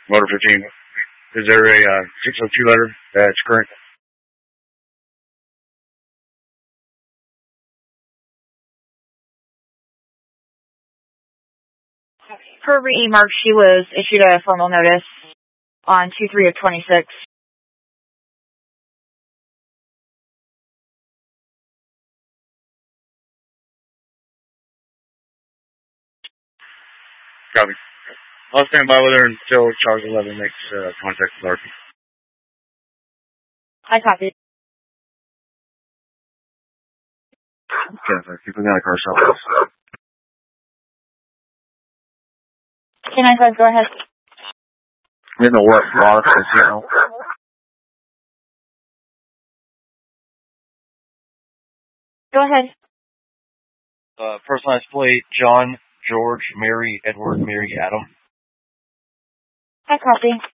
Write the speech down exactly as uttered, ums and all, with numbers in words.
Motor fifteen. Is there a uh, six oh two letter that's current? Per remark, she was issued a formal notice on two three of twenty-six. Copy. I'll stand by with her until Charles eleven makes uh, contact with R P. I copy. Okay, keep looking at the car shop. Can I go ahead? We know what loss is, you know. Go ahead. Uh, personalized plate, John, George, Mary, Edward, Mary, Adam. I copy.